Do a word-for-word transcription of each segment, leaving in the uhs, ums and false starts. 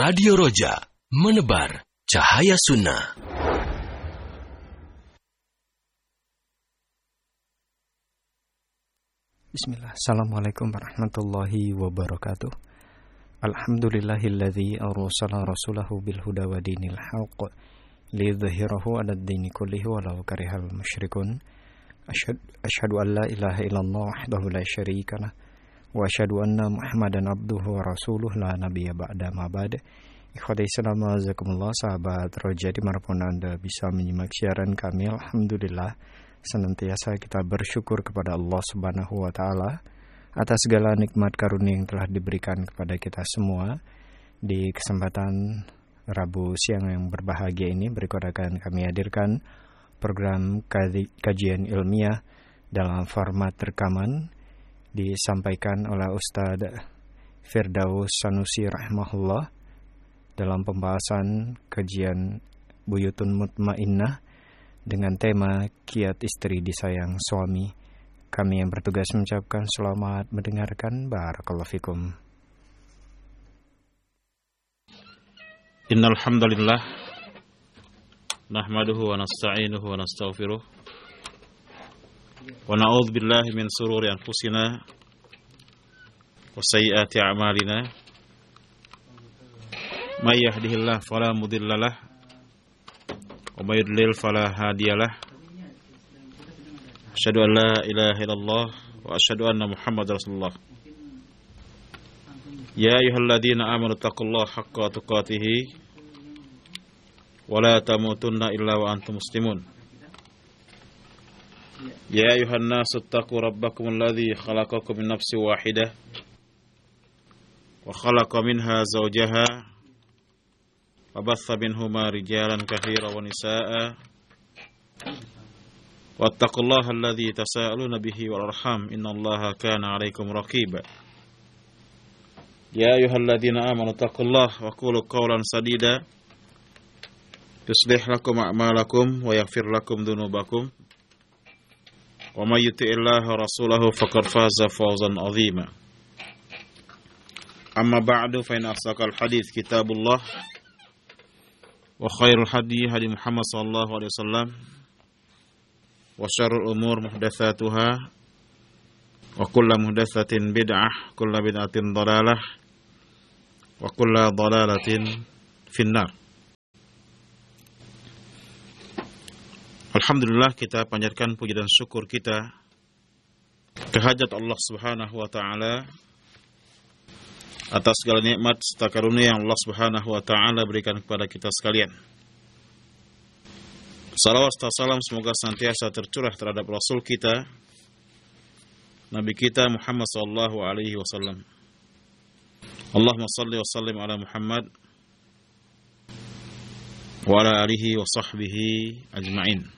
Radio Roja, menebar cahaya sunnah. Bismillah. Assalamualaikum warahmatullahi wabarakatuh. Alhamdulillahilladzi arsala rasulahu bil huda wa dinil haqq liyudhhirahu 'alad dini kullihi walau karihal musyrikun. Asyhadu an la ilaha illallah wahdahu la syarika lah wa asyhadu anna Muhammadan abduhu wa rasuluh la nabiyya ba'da ma ba'd. Ikhwati Islam wajazakumullah, sahabat Roja dimanapun Anda bisa menyimak siaran kami. Alhamdulillah, senantiasa kita bersyukur kepada Allah Subhanahu wa taala atas segala nikmat karunia yang telah diberikan kepada kita semua. Di kesempatan Rabu siang yang berbahagia ini, berikut akan kami hadirkan program kajian ilmiah dalam format rekaman, disampaikan oleh Ustadz Firdaus Sanusi rahimahullah dalam pembahasan kajian Buyutun Mutmainnah dengan tema Kiat Istri Disayang Suami. Kami yang bertugas mengucapkan selamat mendengarkan. Barakallahu fikum. Innal hamdalillah nahmaduhu wa nasta'inuhu wa nastaghfiruh wa na'udzu billahi min shururi anfusina wa sayyiati a'malina. May yahdihillahu fala mudhillalah wa may yudlil fala hadiyalah. Asyhadu an la ilaha illallah wa asyhadu anna Muhammadar Rasulullah. Ya ayyuhalladzina amanu taqullaha haqqa tuqatih wa la tamutunna illa wa antum muslimun. Ya ayuhan nasu taqu rabbakum alladhi khalaqakum min nafsin wahidah wa khalaqa minha zawjaha wa batha minhuma rijalan katsiran wa nisaa'a wattaqullaha alladhi tasaaluna bihi wal arham innallaha kana 'alaykum raqiba. Ya ayyuhalladzina amanu taqullaha wa qulu qawlan sadida yuslih lakum a'malakum wa yaghfir lakum dhunubakum wa may yuti'illaha rasulahu faqad faza fawzan 'azima. Amma ba'du, fa inna asdaqal hadits kitabullah wa khairul hadi hadi Muhammad sallallahu alaihi wasallam wa syarrul umur muhdatsatuha wa kullu muhdatsatin bid'ah kullu bid'atin dhalalah wa kullu dhalalatin finnar. Alhamdulillah, kita panjatkan puji dan syukur kita kehadirat Allah Subhanahu wa taala atas segala nikmat serta karunia yang Allah Subhanahu wa taala berikan kepada kita sekalian. Salawat serta salam semoga senantiasa tercurah terhadap Rasul kita, Nabi kita Muhammad sallallahu alaihi wasallam. Allahumma salli wa sallim ala Muhammad wa ala alihi wa sahbihi ajma'in.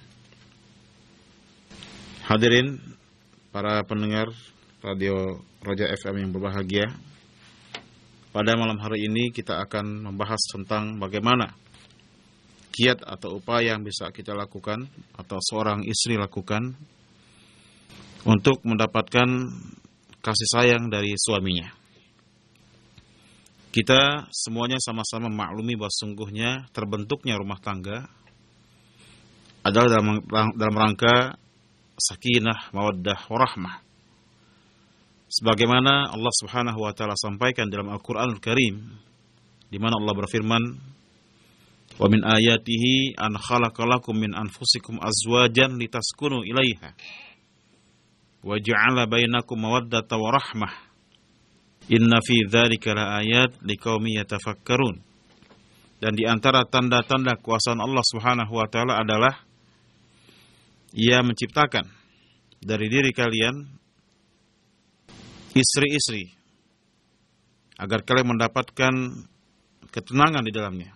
Hadirin para pendengar Radio Roja F M yang berbahagia, pada malam hari ini kita akan membahas tentang bagaimana kiat atau upaya yang bisa kita lakukan atau seorang istri lakukan untuk mendapatkan kasih sayang dari suaminya. Kita semuanya sama-sama maklumi bahwa sungguhnya terbentuknya rumah tangga adalah dalam, dalam rangka sakinah, mawaddah, warahmah. Sebagaimana Allah Subhanahu wa taala sampaikan dalam Al-Qur'anul Karim, di mana Allah berfirman, "Wa min ayatihi an khalaqalakum min anfusikum azwajan litaskunu ilaiha wa ja'ala bainakum mawaddatan wa rahmah. Inna fi dzalika laayat liqaumin yatafakkarun." Dan di antara tanda-tanda kuasaan Allah Subhanahu wa taala adalah Ia menciptakan dari diri kalian istri-istri agar kalian mendapatkan ketenangan di dalamnya.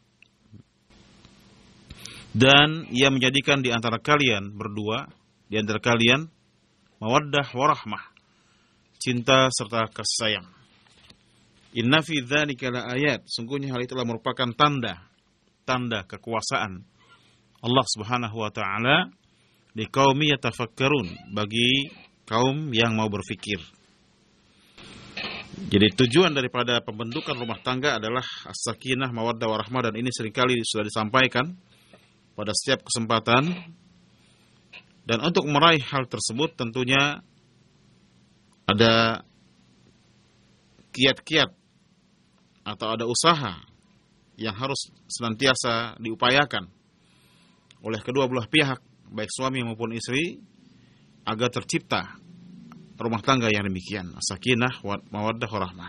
Dan Ia menjadikan di antara kalian berdua, di antara kalian mawaddah warahmah, cinta serta kasih sayang. Inna fi dzalika laayat, sungguhnya hal itu merupakan tanda tanda kekuasaan Allah Subhanahu wa taala di kaum yatafakkarun, bagi kaum yang mau berfikir. Jadi tujuan daripada pembentukan rumah tangga adalah as-sakinah, mawaddah, warahmah, dan ini seringkali sudah disampaikan pada setiap kesempatan. Dan untuk meraih hal tersebut tentunya ada kiat-kiat atau ada usaha yang harus senantiasa diupayakan oleh kedua belah pihak, baik suami maupun istri, agar tercipta rumah tangga yang demikian, sakinah, mawaddah, warahmah.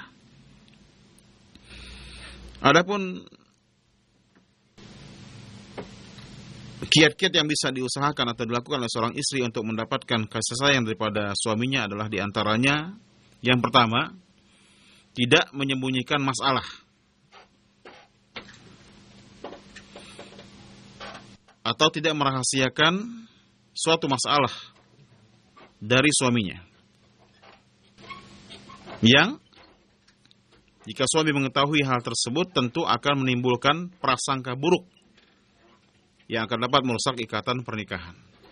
Adapun kiat-kiat yang bisa diusahakan atau dilakukan oleh seorang istri untuk mendapatkan kasih sayang daripada suaminya adalah diantaranya, yang pertama, tidak menyembunyikan masalah. Atau tidak merahasiakan suatu masalah dari suaminya. Yang jika suami mengetahui hal tersebut tentu akan menimbulkan prasangka buruk yang akan dapat merusak ikatan pernikahan.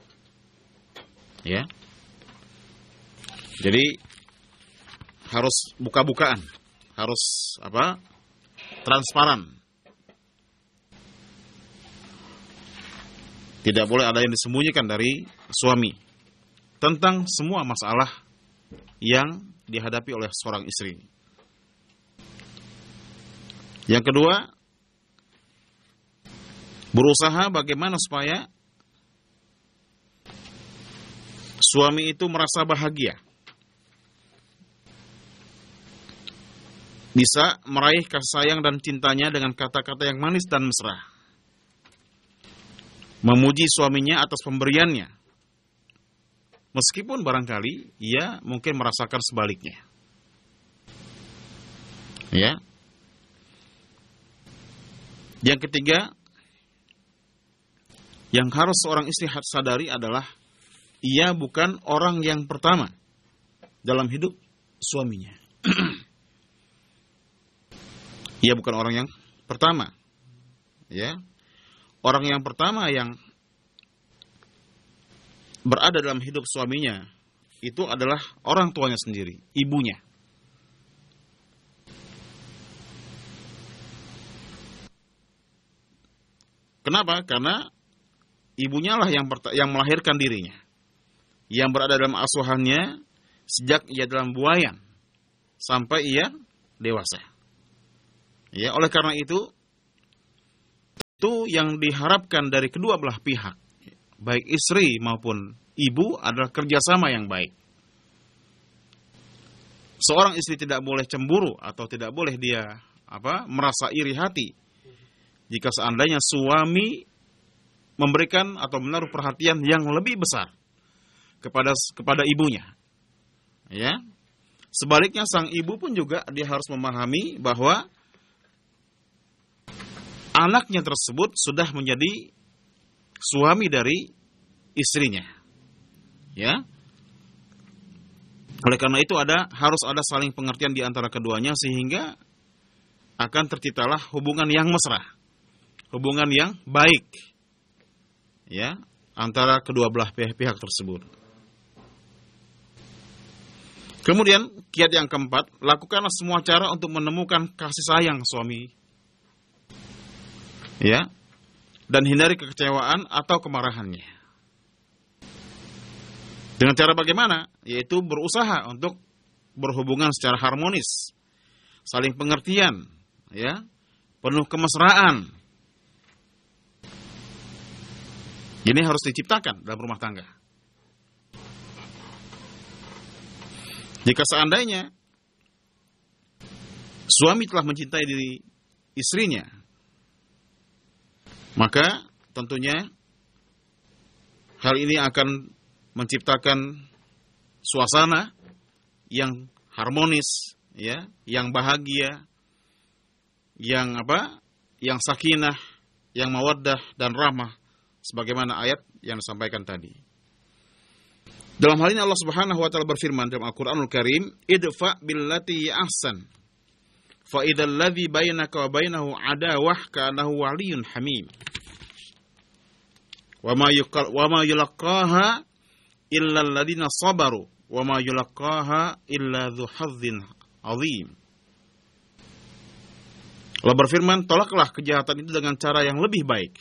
Ya. Jadi harus buka-bukaan, harus apa? Transparan. Tidak boleh ada yang disembunyikan dari suami tentang semua masalah yang dihadapi oleh seorang istri. Yang kedua, berusaha bagaimana supaya suami itu merasa bahagia, bisa meraih kasih sayang dan cintanya dengan kata-kata yang manis dan mesra, memuji suaminya atas pemberiannya, meskipun barangkali ia mungkin merasakan sebaliknya. Ya. Yang ketiga, yang harus seorang istri sadari adalah ia bukan orang yang pertama dalam hidup suaminya. Ia bukan orang yang pertama. Ya. Orang yang pertama yang berada dalam hidup suaminya itu adalah orang tuanya sendiri, ibunya. Kenapa? Karena ibunya lah yang yang melahirkan dirinya, yang berada dalam asuhannya sejak ia dalam buayan sampai ia dewasa. Ya, oleh karena itu, itu yang diharapkan dari kedua belah pihak, baik istri maupun ibu, adalah kerjasama yang baik. Seorang istri tidak boleh cemburu atau tidak boleh dia apa merasa iri hati jika seandainya suami memberikan atau menaruh perhatian yang lebih besar kepada kepada ibunya. Ya. Sebaliknya sang ibu pun juga dia harus memahami bahwa anaknya tersebut sudah menjadi suami dari istrinya. Ya. Oleh karena itu ada harus ada saling pengertian di antara keduanya sehingga akan terciptalah hubungan yang mesra, hubungan yang baik. Ya, antara kedua belah pihak tersebut. Kemudian kiat yang keempat, lakukanlah semua cara untuk menemukan kasih sayang suami. Ya. Dan hindari kekecewaan atau kemarahannya. Dengan cara bagaimana? Yaitu berusaha untuk berhubungan secara harmonis, saling pengertian, ya, penuh kemesraan. Ini harus diciptakan dalam rumah tangga. Jika seandainya suami telah mencintai diri istrinya, maka tentunya hal ini akan menciptakan suasana yang harmonis, ya, yang bahagia, yang apa? Yang sakinah, yang mawaddah dan rahmah, sebagaimana ayat yang disampaikan tadi. Dalam hal ini Allah Subhanahu wa taala berfirman dalam Al-Qur'anul Karim, "Idfa billati ahsan, fa idzal ladzi bainaka wa bainahu adawah ka'annahu waliyyun hamim. Wa ma yuqal wa ma yulqaha illa alladziina sabaru wa ma yulqaha illa dzu hazzin azim. Allah berfirman, tolaklah kejahatan itu dengan cara yang lebih baik.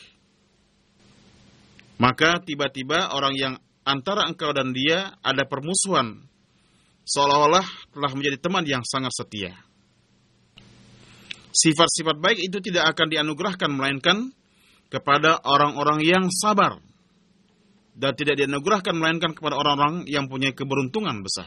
Maka tiba-tiba orang yang antara engkau dan dia ada permusuhan, seolah-olah telah menjadi teman yang sangat setia. Sifat-sifat baik itu tidak akan dianugerahkan melainkan kepada orang-orang yang sabar, dan tidak dianugerahkan melainkan kepada orang-orang yang punya keberuntungan besar.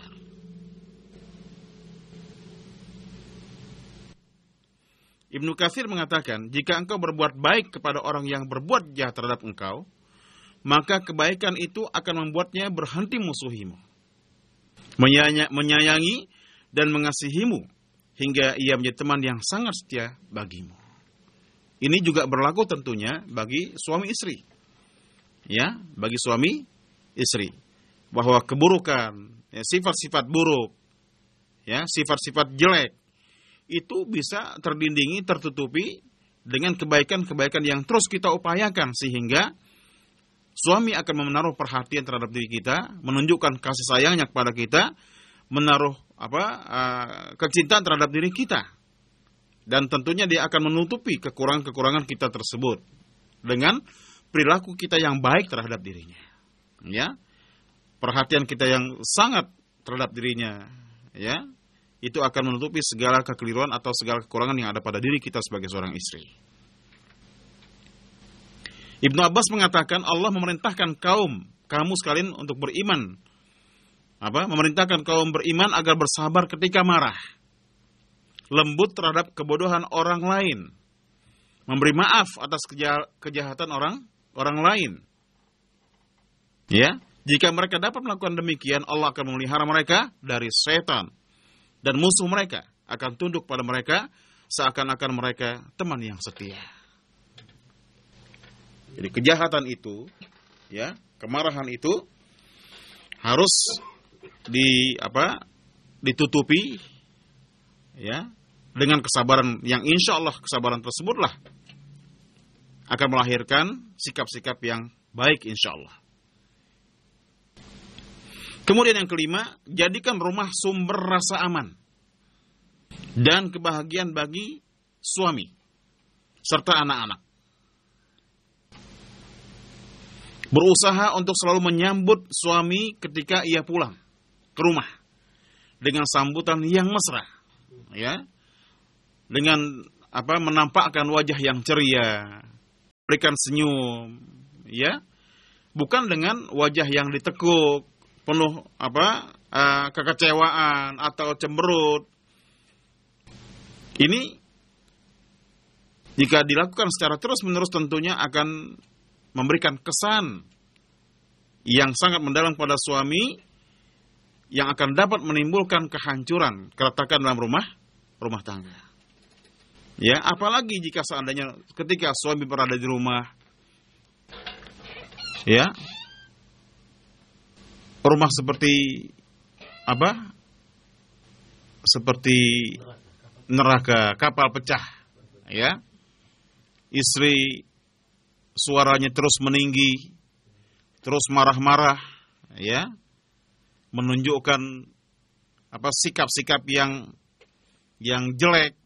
Ibnu Katsir mengatakan, jika engkau berbuat baik kepada orang yang berbuat jahat terhadap engkau, maka kebaikan itu akan membuatnya berhenti musuhimu, menyayangi dan mengasihimu, hingga ia menjadi teman yang sangat setia bagimu. Ini juga berlaku tentunya bagi suami istri. Ya, bagi suami istri. Bahwa keburukan, ya, sifat-sifat buruk, ya, sifat-sifat jelek, itu bisa terdindingi, tertutupi dengan kebaikan-kebaikan yang terus kita upayakan, sehingga suami akan menaruh perhatian terhadap diri kita, menunjukkan kasih sayangnya kepada kita, menaruh apa uh, kecintaan terhadap diri kita, dan tentunya dia akan menutupi kekurangan-kekurangan kita tersebut dengan perilaku kita yang baik terhadap dirinya. Ya, perhatian kita yang sangat terhadap dirinya, ya, itu akan menutupi segala kekeliruan atau segala kekurangan yang ada pada diri kita sebagai seorang istri. Ibnu Abbas mengatakan, Allah memerintahkan kaum kamu sekalian untuk beriman. Apa? Memerintahkan kaum beriman agar bersabar ketika marah, lembut terhadap kebodohan orang lain, memberi maaf atas kejahatan orang orang lain. Ya, jika mereka dapat melakukan demikian, Allah akan memelihara mereka dari setan, dan musuh mereka akan tunduk pada mereka seakan-akan mereka teman yang setia. Jadi kejahatan itu, ya, kemarahan itu harus di apa? ditutupi, ya, dengan kesabaran yang insya Allah kesabaran tersebutlah akan melahirkan sikap-sikap yang baik insya Allah. Kemudian yang kelima, jadikan rumah sumber rasa aman dan kebahagiaan bagi suami serta anak-anak. Berusaha untuk selalu menyambut suami ketika ia pulang ke rumah dengan sambutan yang mesra, ya, dengan apa menampakkan wajah yang ceria, berikan senyum, ya, bukan dengan wajah yang ditekuk, penuh apa uh, kekecewaan atau cemberut. Ini jika dilakukan secara terus-menerus tentunya akan memberikan kesan yang sangat mendalam pada suami, yang akan dapat menimbulkan kehancuran, keretakan dalam rumah rumah tangga. Ya, apalagi jika seandainya ketika suami berada di rumah, ya, rumah seperti apa? Seperti neraka, kapal pecah, ya. Istri suaranya terus meninggi, terus marah-marah, ya, menunjukkan apa sikap-sikap yang yang jelek.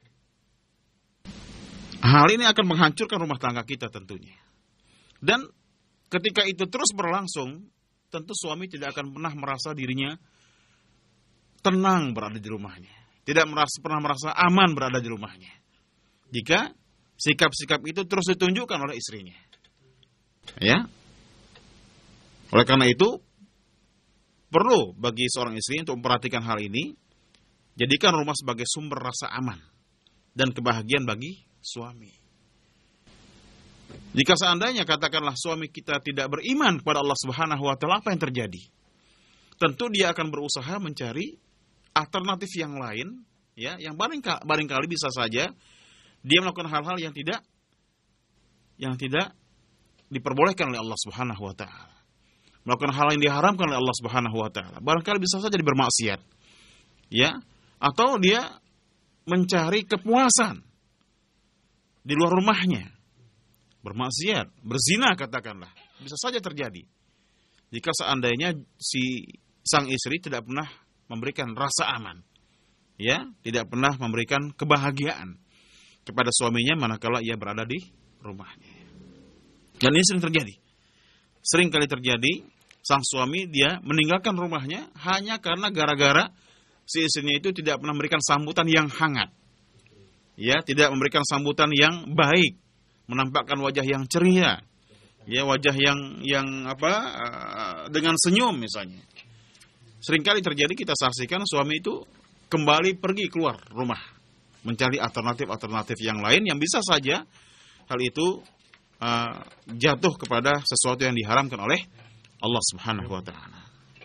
Hal ini akan menghancurkan rumah tangga kita tentunya. Dan ketika itu terus berlangsung, tentu suami tidak akan pernah merasa dirinya tenang berada di rumahnya, tidak merasa pernah merasa aman berada di rumahnya, jika sikap-sikap itu terus ditunjukkan oleh istrinya. Ya. Oleh karena itu, perlu bagi seorang istri untuk memperhatikan hal ini, jadikan rumah sebagai sumber rasa aman dan kebahagiaan bagi suami. Jika seandainya katakanlah suami kita tidak beriman kepada Allah Subhanahu wa taala, apa yang terjadi? Tentu dia akan berusaha mencari alternatif yang lain, ya, yang barangkali bisa saja dia melakukan hal-hal yang tidak yang tidak diperbolehkan oleh Allah Subhanahu wa taala. Melakukan hal yang diharamkan oleh Allah Subhanahu wa taala. Barangkali bisa saja dia bermaksiat. Ya, atau dia mencari kepuasan di luar rumahnya. Bermaksiat, berzina katakanlah. Bisa saja terjadi. Jika seandainya si sang istri tidak pernah memberikan rasa aman, ya, tidak pernah memberikan kebahagiaan kepada suaminya manakala ia berada di rumahnya. Dan ini sering terjadi. Sering kali terjadi, sang suami dia meninggalkan rumahnya hanya karena gara-gara si istrinya itu tidak pernah memberikan sambutan yang hangat. Ya, tidak memberikan sambutan yang baik, menampakkan wajah yang ceria. Ya, wajah yang yang apa dengan senyum misalnya. Seringkali terjadi kita saksikan suami itu kembali pergi keluar rumah, mencari alternatif-alternatif yang lain yang bisa saja hal itu Uh, jatuh kepada sesuatu yang diharamkan oleh Allah Subhanahu wa taala.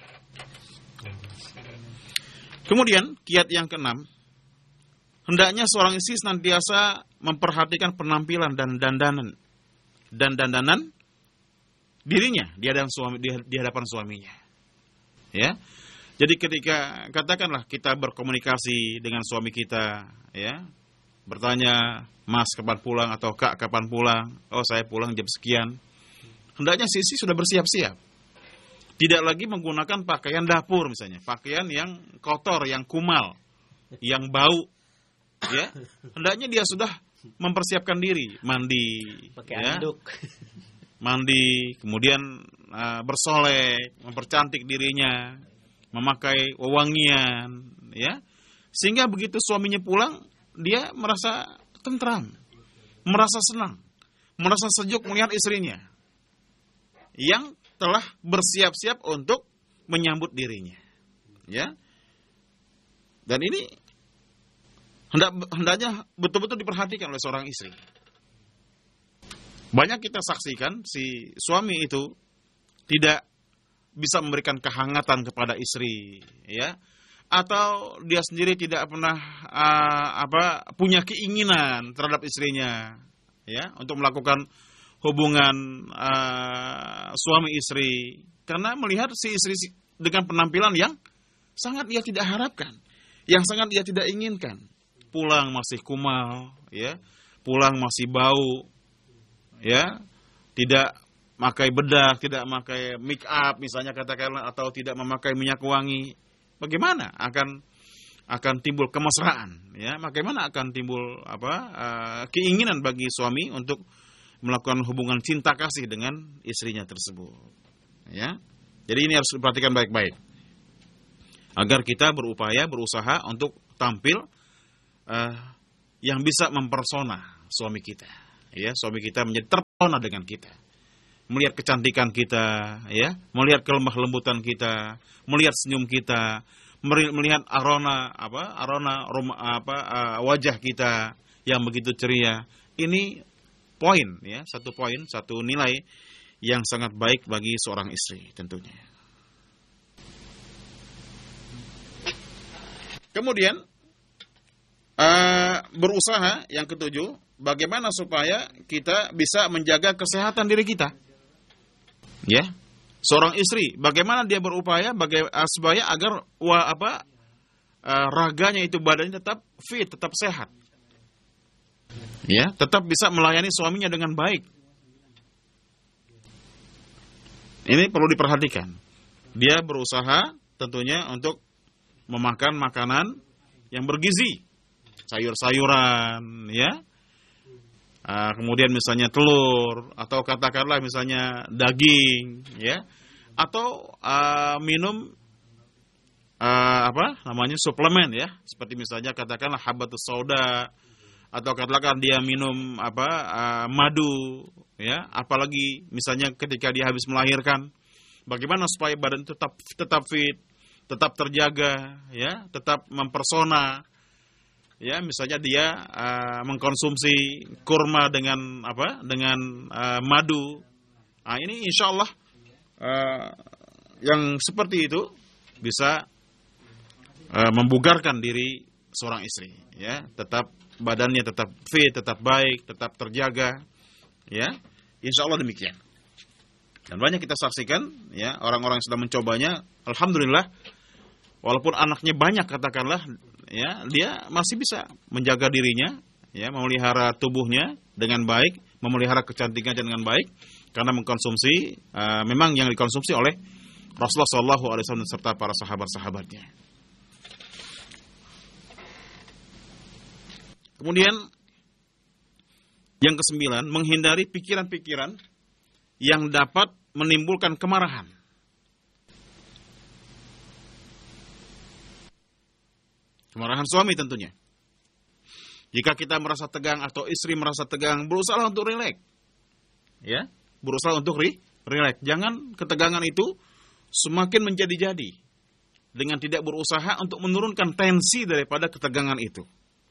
Kemudian kiat yang keenam, hendaknya seorang istri senantiasa memperhatikan penampilan dan dandanan dan dandanan dirinya di hadapan suami di hadapan suaminya. Ya. Jadi ketika katakanlah kita berkomunikasi dengan suami kita, ya, bertanya, Mas kapan pulang atau Kak kapan pulang? Oh saya pulang jam sekian. Hendaknya si istri sudah bersiap-siap. Tidak lagi menggunakan pakaian dapur misalnya. Pakaian yang kotor, yang kumal, yang bau. Ya, hendaknya dia sudah mempersiapkan diri. Mandi. Pakai ya. anduk. Mandi, kemudian uh, bersolek, mempercantik dirinya. Memakai wewangian. Ya. Sehingga begitu suaminya pulang, dia merasa tentram, merasa senang, merasa sejuk melihat istrinya yang telah bersiap-siap untuk menyambut dirinya, ya. Dan ini hendak hendaknya betul-betul diperhatikan oleh seorang istri. Banyak kita saksikan si suami itu tidak bisa memberikan kehangatan kepada istri, ya. Atau dia sendiri tidak pernah uh, apa punya keinginan terhadap istrinya, ya, untuk melakukan hubungan uh, suami istri karena melihat si istri dengan penampilan yang sangat dia tidak harapkan, yang sangat dia tidak inginkan. Pulang masih kumal, ya, pulang masih bau, ya, tidak memakai bedak, tidak memakai make up misalnya katakanlah, atau tidak memakai minyak wangi. Bagaimana akan akan timbul kemesraan, ya? Bagaimana akan timbul apa uh, keinginan bagi suami untuk melakukan hubungan cinta kasih dengan istrinya tersebut, ya? Jadi ini harus diperhatikan baik-baik agar kita berupaya berusaha untuk tampil uh, yang bisa mempersona suami kita, ya? Suami kita menjadi terpesona dengan kita, melihat kecantikan kita, ya, melihat kelemah lembutan kita, melihat senyum kita, melihat aroma apa, aroma apa uh, wajah kita yang begitu ceria. Ini poin, ya, satu poin, satu nilai yang sangat baik bagi seorang istri tentunya. Kemudian uh, berusaha yang ketujuh, bagaimana supaya kita bisa menjaga kesehatan diri kita. Ya, seorang istri bagaimana dia berupaya bagaimana supaya agar wa, apa uh, raganya itu badannya tetap fit, tetap sehat. Ya, tetap bisa melayani suaminya dengan baik. Ini perlu diperhatikan. Dia berusaha tentunya untuk memakan makanan yang bergizi, sayur-sayuran, ya. Uh, kemudian misalnya telur, atau katakanlah misalnya daging, ya, atau uh, minum uh, apa namanya suplemen, ya, seperti misalnya katakanlah habatus sauda, atau katakan dia minum apa uh, madu, ya, apalagi misalnya ketika dia habis melahirkan, bagaimana supaya badan tetap tetap fit, tetap terjaga, ya, tetap mempersona. Ya, misalnya dia uh, mengkonsumsi kurma dengan apa? Dengan uh, madu. Nah, ini insya Allah uh, yang seperti itu bisa uh, membugarkan diri seorang istri. Ya, tetap badannya tetap fit, tetap baik, tetap terjaga. Ya, insya Allah demikian. Dan banyak kita saksikan, ya, orang-orang yang sudah mencobanya, alhamdulillah, walaupun anaknya banyak katakanlah, ya, dia masih bisa menjaga dirinya, ya, memelihara tubuhnya dengan baik, memelihara kecantikannya dengan baik, karena mengkonsumsi uh, memang yang dikonsumsi oleh Rasulullah shallallahu alaihi wasallam serta para sahabat-sahabatnya. Kemudian yang kesembilan, menghindari pikiran-pikiran yang dapat menimbulkan kemarahan. Kemarahan suami tentunya. Jika kita merasa tegang atau istri merasa tegang, berusaha untuk rileks. Ya, berusaha untuk ri, rileks. Jangan ketegangan itu semakin menjadi-jadi dengan tidak berusaha untuk menurunkan tensi daripada ketegangan itu.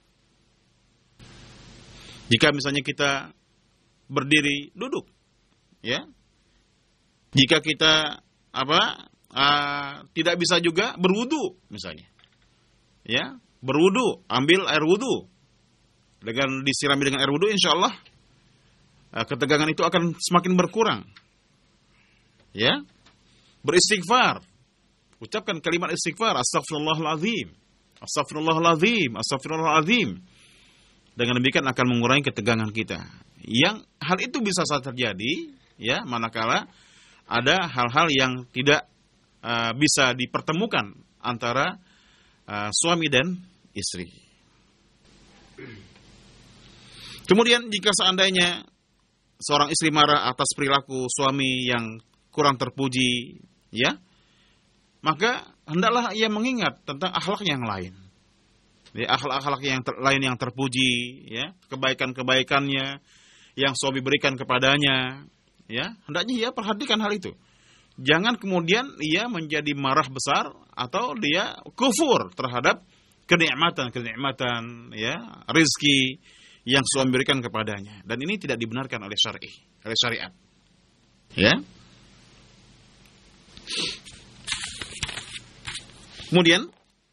Jika misalnya kita berdiri, duduk, ya. Jika kita apa uh, tidak bisa juga berwudu, misalnya, ya, berwudu, ambil air wudu. Dengan disirami dengan air wudu, insya Allah ketegangan itu akan semakin berkurang. Ya, beristighfar, ucapkan kalimat istighfar, Astaghfirullahaladzim, Astaghfirullahaladzim, Astaghfirullahaladzim. Dengan demikian akan mengurangi ketegangan kita. Yang hal itu bisa saja terjadi, ya, manakala ada hal-hal yang tidak uh, bisa dipertemukan antara uh, suami dan istri. Kemudian jika seandainya seorang istri marah atas perilaku suami yang kurang terpuji, ya, maka hendaklah ia mengingat tentang akhlak yang lain. Ya, akhlak-akhlak yang ter, lain yang terpuji, ya, kebaikan-kebaikannya yang suami berikan kepadanya, ya, hendaknya ia perhatikan hal itu. Jangan kemudian ia menjadi marah besar atau dia kufur terhadap kenikmatan-kenikmatan, ya, rezeki yang suami berikan kepadanya, dan ini tidak dibenarkan oleh syar'i, oleh syariat. Ya. Kemudian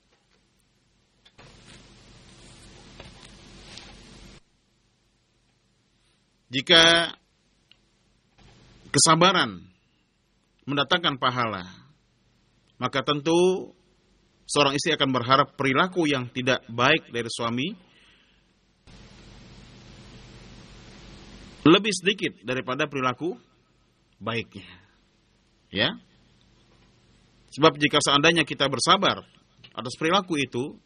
jika kesabaran mendatangkan pahala, maka tentu seorang istri akan berharap perilaku yang tidak baik dari suami lebih sedikit daripada perilaku baiknya. Ya. Sebab jika seandainya kita bersabar atas perilaku itu,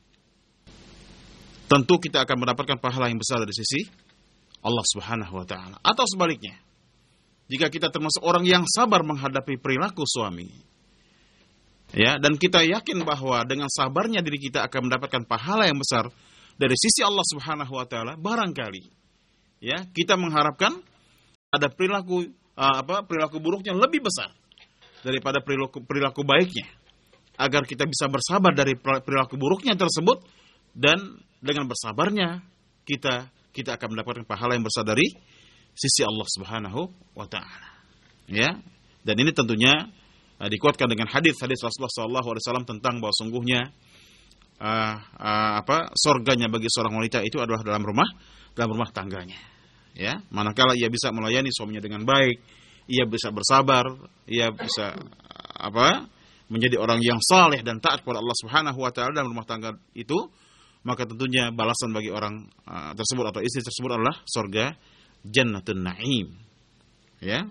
tentu kita akan mendapatkan pahala yang besar dari sisi Allah Subhanahu wa taala. Atau sebaliknya, jika kita termasuk orang yang sabar menghadapi perilaku suami, ya, dan kita yakin bahwa dengan sabarnya diri kita akan mendapatkan pahala yang besar dari sisi Allah Subhanahu wa taala, barangkali, ya, kita mengharapkan ada perilaku uh, apa perilaku buruknya lebih besar daripada perilaku perilaku baiknya, agar kita bisa bersabar dari perilaku buruknya tersebut, dan dengan bersabarnya kita kita akan mendapatkan pahala yang besar dari sisi Allah Subhanahu wa taala. Ya. Dan ini tentunya uh, dikuatkan dengan hadis-hadis Rasulullah sallallahu alaihi wasallam tentang bahwa sungguhnya uh, uh, apa surganya bagi seorang wanita itu adalah dalam rumah dalam rumah tangganya. Ya, manakala ia bisa melayani suaminya dengan baik, ia bisa bersabar, ia bisa apa? menjadi orang yang saleh dan taat kepada Allah Subhanahu wa taala dalam rumah tangga itu, maka tentunya balasan bagi orang uh, tersebut atau istri tersebut adalah surga Jannatun Na'im. Ya.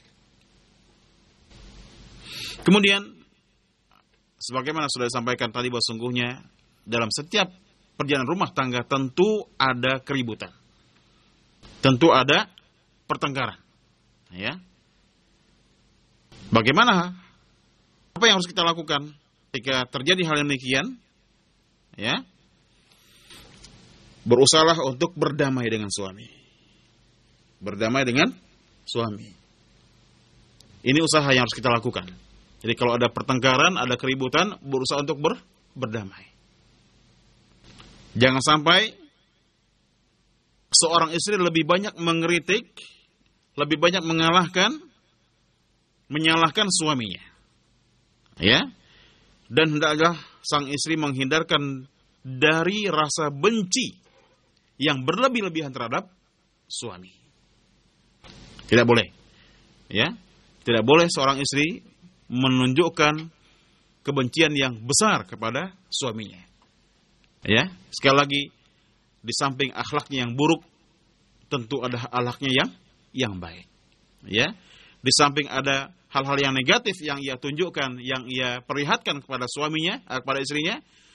Kemudian sebagaimana sudah disampaikan tadi bahwa sungguhnya dalam setiap perjalanan rumah tangga tentu ada keributan. Tentu ada pertengkaran. Ya. Bagaimana? Apa yang harus kita lakukan jika terjadi hal yang demikian? Ya. Berusahalah untuk berdamai dengan suami. Berdamai dengan suami. Ini usaha yang harus kita lakukan. Jadi kalau ada pertengkaran, ada keributan, berusaha untuk ber, berdamai. Jangan sampai seorang istri lebih banyak mengkritik, lebih banyak mengalahkan, menyalahkan suaminya. Ya. Dan hendaklah sang istri menghindarkan dari rasa benci yang berlebih-lebihan terhadap suami. Tidak boleh. Ya. Tidak boleh seorang istri menunjukkan kebencian yang besar kepada suaminya. Ya, sekali lagi, di samping akhlaknya yang buruk, tentu ada akhlaknya yang yang baik. Ya, di samping ada hal-hal yang negatif yang ia tunjukkan, yang ia perlihatkan kepada suaminya, kepada istrinya,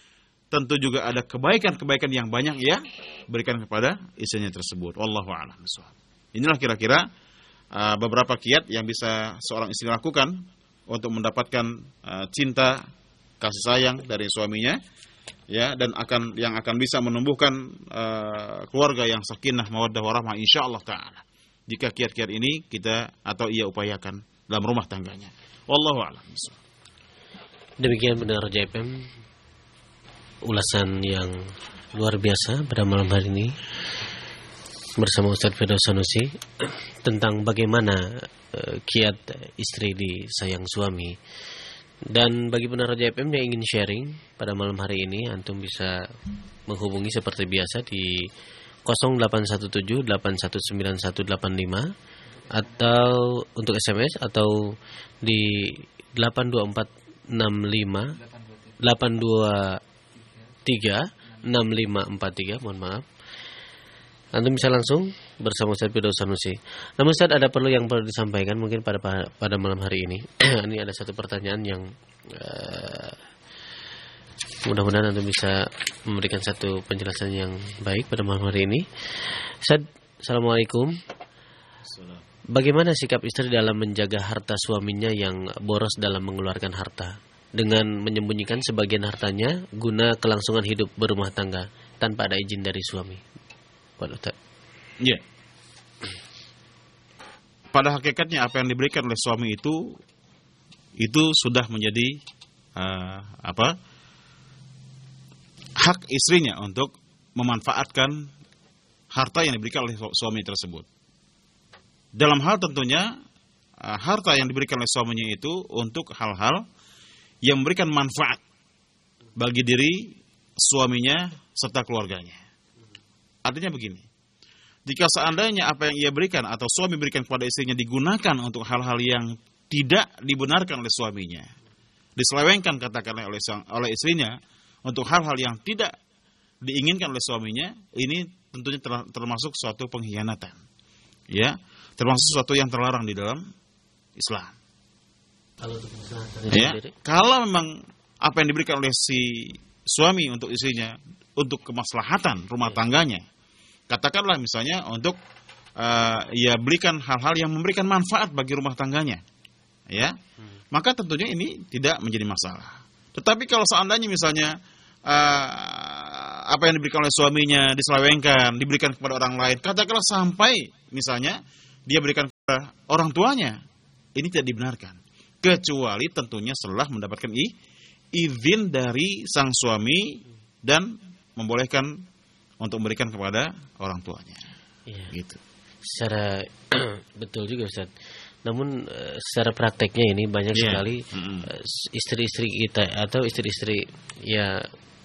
tentu juga ada kebaikan-kebaikan yang banyak ya berikan kepada istrinya tersebut. Wallahu a'lam bishawab. Inilah kira-kira uh, beberapa kiat yang bisa seorang istri lakukan untuk mendapatkan uh, cinta, kasih sayang dari suaminya, ya, dan akan yang akan bisa menumbuhkan uh, keluarga yang sakinah, mawaddah, warahmah insyaallah taala. Jika kiat-kiat ini kita atau ia upayakan dalam rumah tangganya. Wallahu a'lam bishawab. Demikian benar J P M ulasan yang luar biasa pada malam hari ini bersama Ustaz Firdaus Sanusi tentang bagaimana uh, kiat istri disayang suami. Dan bagi pendengar J P M yang ingin sharing pada malam hari ini, antum bisa menghubungi seperti biasa di nol delapan satu tujuh delapan satu sembilan satu delapan lima atau untuk S M S atau di delapan dua empat enam lima delapan dua tiga enam lima empat tiga, mohon maaf. Antum bisa langsung bersama Ustaz Firdaus Sanusi. Namun Ustaz, ada perlu yang perlu disampaikan mungkin pada pada malam hari ini. Ini ada satu pertanyaan yang uh, mudah-mudahan antum bisa memberikan satu penjelasan yang baik pada malam hari ini. Ustaz, Assalamualaikum. Bagaimana sikap istri dalam menjaga harta suaminya yang boros dalam mengeluarkan harta, dengan menyembunyikan sebagian hartanya guna kelangsungan hidup berumah tangga tanpa ada izin dari suami? Ya. Pada hakikatnya apa yang diberikan oleh suami itu itu sudah menjadi uh, apa? hak istrinya untuk memanfaatkan harta yang diberikan oleh suami tersebut. Dalam hal tentunya uh, harta yang diberikan oleh suaminya itu untuk hal-hal yang memberikan manfaat bagi diri suaminya serta keluarganya. Artinya begini, jika seandainya apa yang ia berikan atau suami berikan kepada istrinya digunakan untuk hal-hal yang tidak dibenarkan oleh suaminya, diselewengkan katakanlah oleh oleh istrinya untuk hal-hal yang tidak diinginkan oleh suaminya, ini tentunya termasuk suatu pengkhianatan, ya, termasuk sesuatu yang terlarang di dalam Islam. Kalau ya, kalau memang apa yang diberikan oleh si suami untuk istrinya untuk kemaslahatan rumah tangganya, katakanlah misalnya untuk uh, ia berikan hal-hal yang memberikan manfaat bagi rumah tangganya, ya, hmm. maka tentunya ini tidak menjadi masalah. Tetapi kalau seandainya misalnya uh, apa yang diberikan oleh suaminya diselewengkan, diberikan kepada orang lain, katakanlah sampai misalnya dia berikan kepada orang tuanya, ini tidak dibenarkan, kecuali tentunya setelah mendapatkan i, izin dari sang suami dan membolehkan untuk memberikan kepada orang tuanya. Ya. Gitu. Secara betul juga Ustaz. Namun secara prakteknya ini banyak ya. sekali mm-hmm. istri-istri kita atau istri-istri ya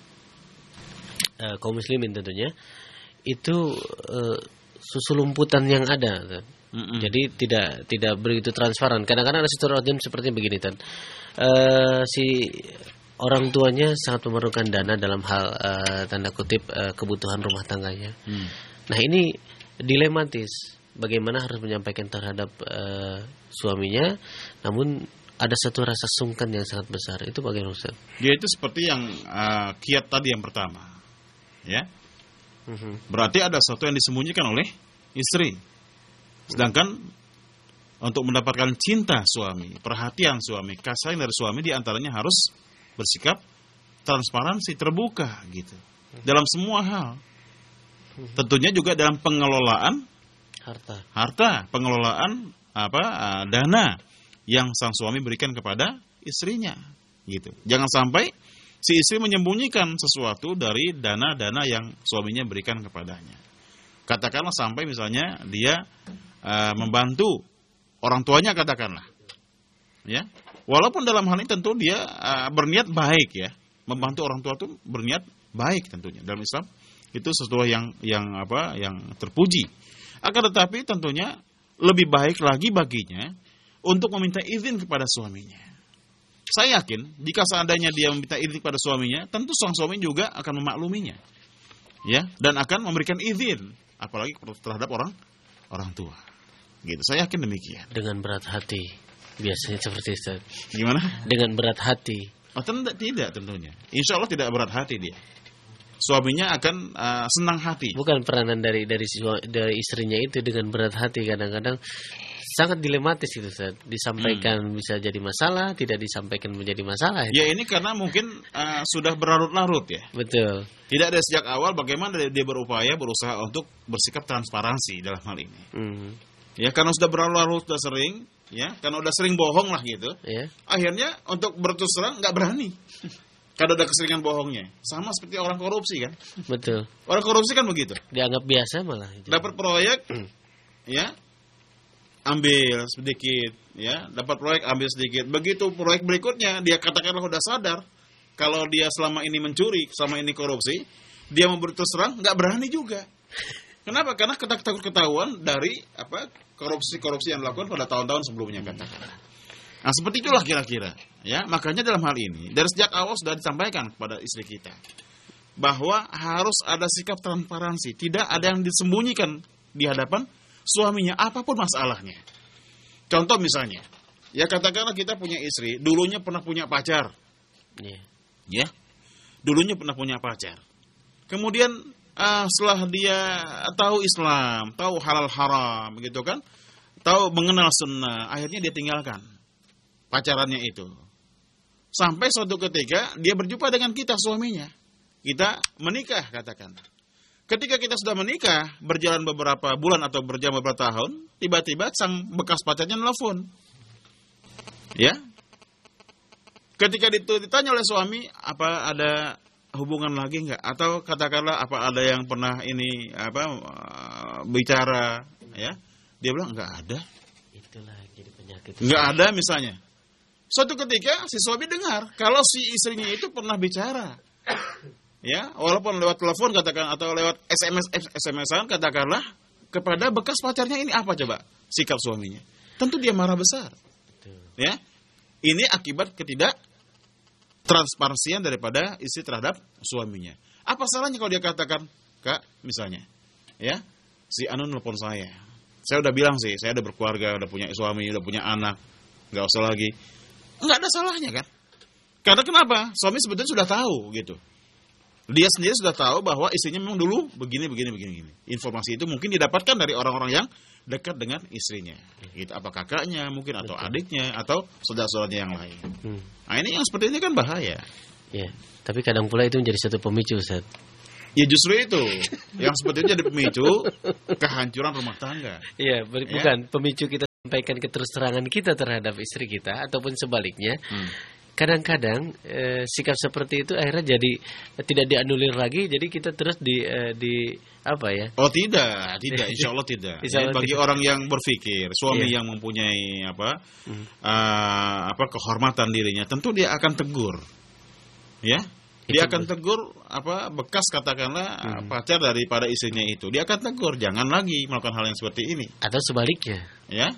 uh, kaum muslimin tentunya itu uh, susulumputan yang ada. Mm-hmm. Jadi tidak tidak begitu transparan. Kadang-kadang ada situasi seperti begini Tan. Uh, si orang tuanya sangat memerlukan dana dalam hal uh, tanda kutip uh, kebutuhan rumah tangganya. Hmm. Nah ini dilematis. Bagaimana harus menyampaikan terhadap uh, suaminya, namun ada satu rasa sungkan yang sangat besar. Itu bagaimana Ustaz? Ya itu seperti yang uh, kiat tadi yang pertama, ya. Uh-huh. Berarti ada sesuatu yang disembunyikan oleh istri. Sedangkan untuk mendapatkan cinta suami, perhatian suami, kasih dari suami, diantaranya harus bersikap transparansi, terbuka gitu dalam semua hal. Tentunya juga dalam pengelolaan harta, harta pengelolaan apa uh, dana yang sang suami berikan kepada istrinya gitu. Jangan sampai si istri menyembunyikan sesuatu dari dana-dana yang suaminya berikan kepadanya. Katakanlah sampai misalnya dia uh, membantu orang tuanya, katakanlah, ya. Walaupun dalam hal ini tentu dia uh, berniat baik, ya, membantu orang tua itu berniat baik tentunya dalam Islam itu sesuatu yang yang apa yang terpuji. Akan tetapi tentunya lebih baik lagi baginya untuk meminta izin kepada suaminya. Saya yakin jika seandainya dia meminta izin kepada suaminya, tentu sang suami juga akan memakluminya, ya, dan akan memberikan izin, apalagi terhadap orang orang tua. Gitu. Saya yakin demikian. Dengan berat hati. Biasanya seperti itu. Gimana? Dengan berat hati. Oh, tidak, tidak tentunya. Insya Allah tidak berat hati dia. Suaminya akan uh, senang hati. Bukan peranan dari dari dari istrinya itu dengan berat hati, kadang-kadang sangat dilematis itu, Ustaz. Disampaikan hmm. bisa jadi masalah, tidak disampaikan menjadi masalah. Ya ini karena mungkin uh, sudah berlarut-larut ya. Betul. Tidak ada sejak awal bagaimana dia berupaya berusaha untuk bersikap transparansi dalam hal ini. Hmm. Ya karena sudah berlarut-larut, sudah sering, ya karena udah sering bohong lah gitu. Ya. Akhirnya untuk berterus terang nggak berani. Karena udah keseringan bohongnya. Sama seperti orang korupsi kan. Betul. Orang korupsi kan begitu. Dianggap biasa malah. Dapat proyek, hmm. ya ambil sedikit, ya dapat proyek ambil sedikit. Begitu proyek berikutnya dia katakanlah udah sadar kalau dia selama ini mencuri, selama ini korupsi, dia mau berterus terang nggak berani juga. Kenapa? Karena takut ketahuan dari apa korupsi-korupsi yang dilakukan pada tahun-tahun sebelumnya katakan. Nah seperti itulah kira-kira, ya makanya dalam hal ini dari sejak awal sudah disampaikan kepada istri kita bahwa harus ada sikap transparansi, tidak ada yang disembunyikan di hadapan suaminya apapun masalahnya. Contoh misalnya, ya katakanlah kita punya istri, dulunya pernah punya pacar, yeah. ya, dulunya pernah punya pacar. Kemudian uh, setelah dia tahu Islam, tahu halal haram, begitu kan, tahu mengenal sunnah, akhirnya dia tinggalkan pacarannya itu. Sampai suatu ketika dia berjumpa dengan kita suaminya, kita menikah katakan. Ketika kita sudah menikah, berjalan beberapa bulan atau berjalan beberapa tahun, tiba-tiba sang bekas pacarnya nelfon. Ya. Ketika ditanya oleh suami, apa ada hubungan lagi enggak? Atau katakanlah apa ada yang pernah ini apa bicara, ya? Dia bilang enggak ada. Itulah jadi penyakit. Enggak ada misalnya. Suatu ketika si suami dengar kalau si istrinya itu pernah bicara. Ya, walaupun lewat telepon katakan atau lewat S M S S M S-an katakanlah kepada bekas pacarnya, ini apa coba sikap suaminya? Tentu dia marah besar. Betul. Ya. Ini akibat ketidak transparansian daripada istri terhadap suaminya. Apa salahnya kalau dia katakan, "Kak, misalnya, ya, si Anu nelpon saya. Saya udah bilang sih, saya udah berkeluarga, udah punya suami, udah punya anak. Enggak usah lagi." Enggak ada salahnya kan? Karena kenapa? Suami sebetulnya sudah tahu gitu. Dia sendiri sudah tahu bahwa istrinya memang dulu begini, begini, begini, begini. Informasi itu mungkin didapatkan dari orang-orang yang dekat dengan istrinya. Gitu, apa kakaknya mungkin, atau Betul. adiknya, atau saudara-saudaranya yang lain. Hmm. Nah ini yang seperti ini kan bahaya. Ya, tapi kadang pula itu menjadi satu pemicu, Ustaz. Ya justru itu. Yang seperti itu jadi pemicu kehancuran rumah tangga. Iya, ber- ya? Bukan pemicu kita sampaikan keterus-terangan kita terhadap istri kita, ataupun sebaliknya. Hmm. Kadang-kadang e, sikap seperti itu akhirnya jadi e, tidak dianulir lagi, jadi kita terus di e, di apa ya? Oh tidak, tidak, insya Allah tidak. Insya Allah ya, bagi tidak. Orang yang berpikir, suami yeah. yang mempunyai apa, hmm. uh, apa kehormatan dirinya, tentu dia akan tegur, ya, dia itu akan betul. tegur apa bekas katakanlah hmm. pacar daripada istrinya itu, dia akan tegur, jangan lagi melakukan hal yang seperti ini. Atau sebaliknya, ya.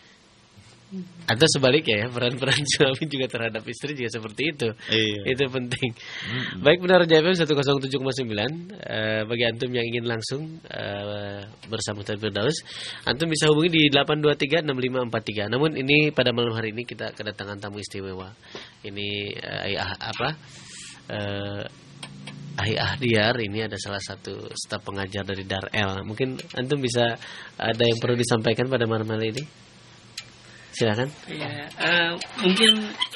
Atau sebaliknya ya, peran-peran suami juga terhadap istri juga seperti itu. Iya. Itu penting. Mm-hmm. Baik, benar J F M seratus tujuh koma sembilan. uh, Bagi antum yang ingin langsung uh, bersama Ustaz Firdaus, antum bisa hubungi di delapan dua tiga enam lima empat tiga. Namun ini pada malam hari ini kita kedatangan tamu istimewa. Ini uh, ayah apa uh, Ayah Ahdiar, ini ada salah satu staf pengajar dari Darel. Mungkin antum bisa ada yang perlu disampaikan pada malam hari ini. Silakan. Ya, uh, mungkin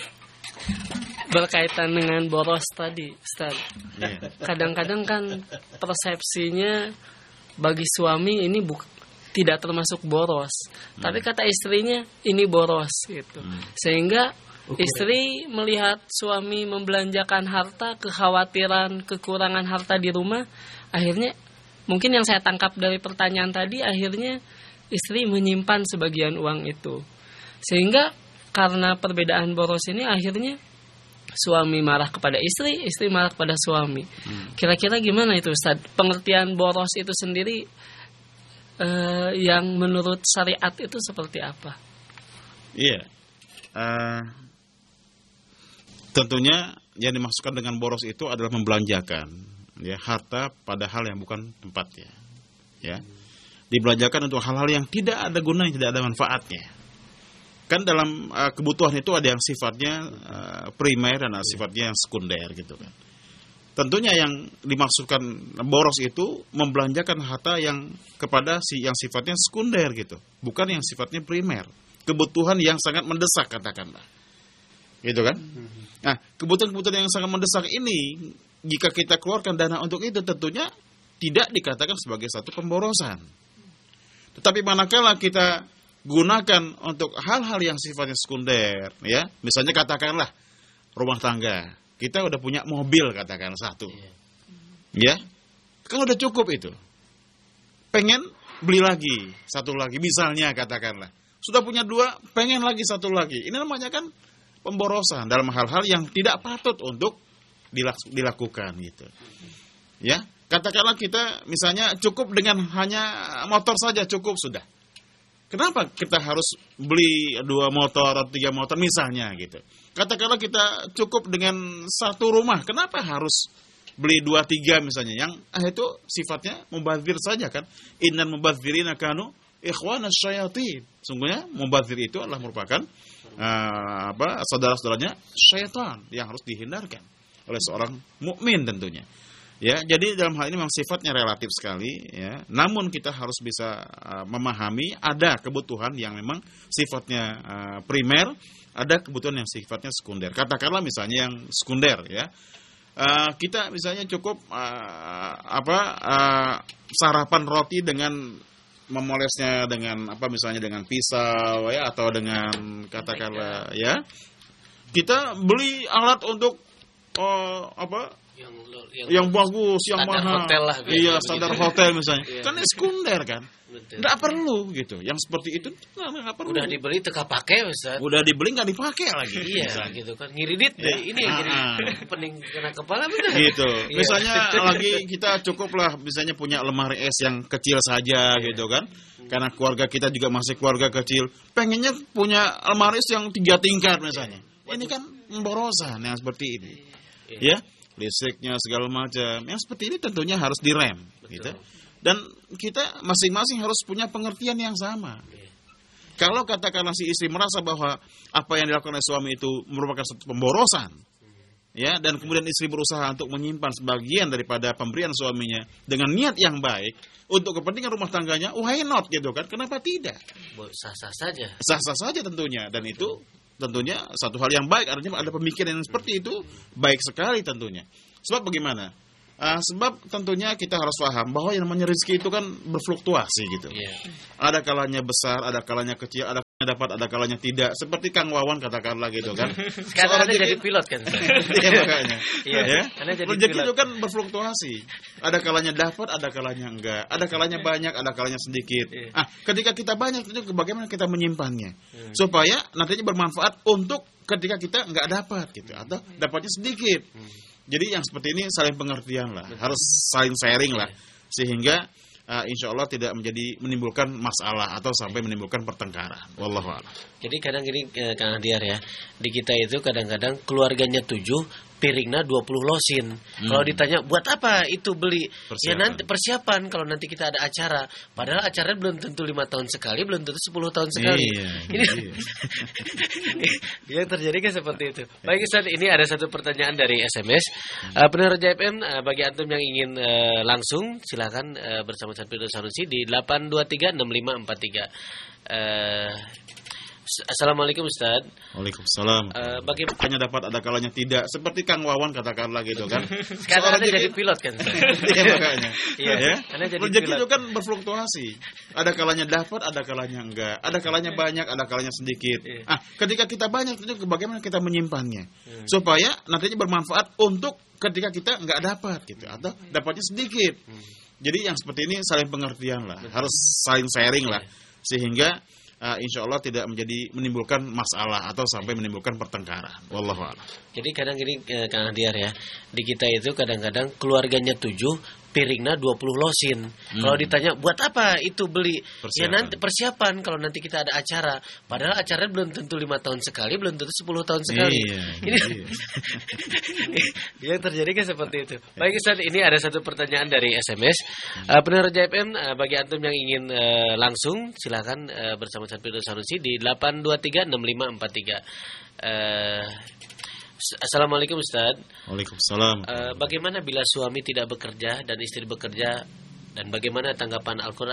berkaitan dengan boros tadi, Ustaz. Yeah. Kadang-kadang kan persepsinya bagi suami ini buk, tidak termasuk boros, hmm. tapi kata istrinya ini boros gitu. Hmm. Sehingga okay. istri melihat suami membelanjakan harta, kekhawatiran kekurangan harta di rumah, akhirnya mungkin yang saya tangkap dari pertanyaan tadi, akhirnya istri menyimpan sebagian uang itu. Sehingga karena perbedaan boros ini akhirnya suami marah kepada istri, istri marah kepada suami. Hmm. Kira-kira gimana itu Ustaz? Pengertian boros itu sendiri eh, yang menurut syariat itu seperti apa? Iya. Uh, tentunya yang dimaksudkan dengan boros itu adalah membelanjakan ya harta pada hal yang bukan tempatnya. Ya. Dibelanjakan untuk hal-hal yang tidak ada gunanya, tidak ada manfaatnya. kan dalam uh, kebutuhan itu ada yang sifatnya uh, primer dan ada sifatnya yang sekunder gitu kan. Tentunya yang dimaksudkan boros itu membelanjakan harta yang kepada si yang sifatnya sekunder gitu, bukan yang sifatnya primer. Kebutuhan yang sangat mendesak katakanlah. Gitu kan? Nah, kebutuhan-kebutuhan yang sangat mendesak ini jika kita keluarkan dana untuk itu tentunya tidak dikatakan sebagai satu pemborosan. Tetapi manakala kita gunakan untuk hal-hal yang sifatnya sekunder, ya, misalnya katakanlah rumah tangga, kita udah punya mobil katakan satu, ya, kan udah cukup itu. Pengen beli lagi satu lagi, misalnya katakanlah, sudah punya dua, pengen lagi satu lagi. Ini namanya kan pemborosan dalam hal-hal yang tidak patut untuk dilakukan gitu, ya. Katakanlah kita misalnya cukup dengan hanya motor saja cukup sudah. Kenapa kita harus beli dua motor atau tiga motor misalnya gitu? Katakanlah kita cukup dengan satu rumah, kenapa harus beli dua tiga misalnya? Yang ah itu sifatnya mubadzir saja kan? Innal mubadzirina kanu ikhwanas syayatin. Sungguhnya mubadzir itu adalah merupakan uh, apa? saudara-saudaranya syaitan yang harus dihindarkan oleh seorang mukmin tentunya. Ya, jadi dalam hal ini memang sifatnya relatif sekali ya. Namun kita harus bisa uh, memahami ada kebutuhan yang memang sifatnya uh, primer, ada kebutuhan yang sifatnya sekunder. Katakanlah misalnya yang sekunder ya. Uh, kita misalnya cukup uh, apa uh, sarapan roti dengan memolesnya dengan apa misalnya dengan pisau ya atau dengan katakanlah ya. Kita beli alat untuk uh, apa Yang, yang, yang bagus, yang mahal, lah, iya standar hotel misalnya, iya. Kan ini sekunder kan, nggak perlu gitu. Yang seperti itu nggak perlu. Udah dibeli teka pakai, Ustaz. Udah dibeli nggak dipakai lagi. Iya, misalnya. Gitu kan, ngiridit ya. Ini yang jadi pening kena kepala benar. Gitu. Iya. Misalnya lagi kita cukuplah, misalnya punya lemari es yang kecil saja, iya. Gitu kan. Karena keluarga kita juga masih keluarga kecil, pengennya punya lemari es yang tiga tingkat misalnya. Iya. Ini kan pemborosan yang seperti ini, iya. Ya. Listriknya segala macam yang seperti ini tentunya harus direm gitu. Dan kita masing-masing harus punya pengertian yang sama. Kalau katakanlah si istri merasa bahwa apa yang dilakukan oleh suami itu merupakan satu pemborosan, ya, dan kemudian istri berusaha untuk menyimpan sebagian daripada pemberian suaminya dengan niat yang baik untuk kepentingan rumah tangganya, why not gitu kan? Kenapa tidak? Sah-sah saja. Sah-sah saja tentunya, dan itu tentunya satu hal yang baik, artinya ada pemikiran yang seperti itu baik sekali tentunya. Sebab bagaimana? Uh, sebab tentunya kita harus paham bahwa yang namanya rezeki itu kan berfluktuasi gitu. Yeah. Ada kalanya besar, ada kalanya kecil, ada kalanya dapat, ada kalanya tidak. Seperti Kang Wawan katakanlah gitu kan. Sekarang Anda jadi pilot kan? Iya makanya. Iya. Ya? Rezeki itu kan berfluktuasi. Ada kalanya dapat, ada kalanya enggak. Ada kalanya banyak, ada kalanya sedikit. Yeah. Ah, ketika kita banyak itu bagaimana kita menyimpannya hmm. supaya nantinya bermanfaat untuk ketika kita enggak dapat gitu atau dapatnya sedikit. Hmm. Jadi yang seperti ini saling pengertian lah, harus saling sharing lah, sehingga uh, insya Allah tidak menjadi menimbulkan masalah atau sampai menimbulkan pertengkaran. Wallahu a'lam. Jadi kadang gini eh, Kang Ahdiar ya, di kita itu kadang-kadang keluarganya tujuh, piringnya dua puluh losin. Hmm. Kalau ditanya buat apa itu beli? Persiapan. Ya nanti persiapan kalau nanti kita ada acara. Padahal acaranya belum tentu lima tahun sekali, belum tentu sepuluh tahun sekali. Iya, ini yang terjadi kan seperti itu. Baik Ustaz, ini ada satu pertanyaan dari S M S. Uh, Pendengar Raja F M, uh, bagi antum yang ingin uh, langsung silakan uh, bersama Ustaz Firdaus Sanusi di delapan dua tiga enam lima empat tiga. Uh, Assalamualaikum Ustaz. Waalaikumsalam. Uh, bagaimana hanya dapat ada kalanya tidak, seperti Kang Wawan katakanlah gitu kan. Sekarang Anda jadi pilot kan? Iya makanya. Iya. Ya? Rezeki itu kan berfluktuasi. Ada kalanya dapat, ada kalanya enggak. Ada kalanya banyak, ada kalanya sedikit. Iya. Ah, ketika kita banyak itu bagaimana kita menyimpannya hmm. supaya nantinya bermanfaat untuk ketika kita enggak dapat gitu atau dapatnya sedikit. Hmm. Jadi yang seperti ini saling pengertian lah, betul. Harus saling sharing lah sehingga Uh, insya Allah tidak menjadi menimbulkan masalah atau sampai menimbulkan pertengkaran. Wallahu a'lam. Jadi kadang gini eh, Kang Ahdiar ya, di kita itu kadang-kadang keluarganya tujuh, piringnya dua puluh losin. Hmm. Kalau ditanya buat apa itu beli? Persiapan. Ya nanti persiapan kalau nanti kita ada acara. Padahal acaranya belum tentu lima tahun sekali, belum tentu sepuluh tahun sekali. Iya, ini iya. Yang terjadi kan seperti itu. Baik Ustaz, ini ada satu pertanyaan dari S M S. Uh, pendengar J F M, uh, bagi antum yang ingin uh, langsung silakan uh, bersama Ustaz Firdaus Sanusi di delapan dua tiga enam lima empat tiga. Uh, Assalamualaikum Ustaz. Waalaikumsalam. Uh, bagaimana bila suami tidak bekerja dan istri bekerja, dan bagaimana tanggapan Al-Quran